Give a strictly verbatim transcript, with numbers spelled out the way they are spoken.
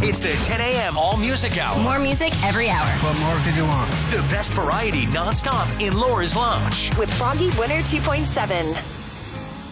It's the ten a.m. All Music Hour. More music every hour. What more could you want? The best variety nonstop in Laura's Lounge. With Froggy Winter two point seven.